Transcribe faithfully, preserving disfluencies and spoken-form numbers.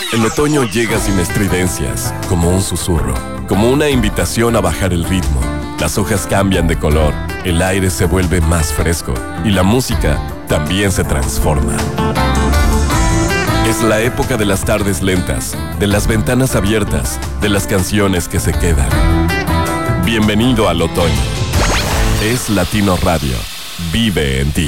El otoño llega sin estridencias, como un susurro, como una invitación a bajar el ritmo. Las hojas cambian de color, el aire se vuelve más fresco y la música también se transforma. Es la época de las tardes lentas, de las ventanas abiertas, de las canciones que se quedan. Bienvenido al otoño. Es Latino Radio. Vive en ti.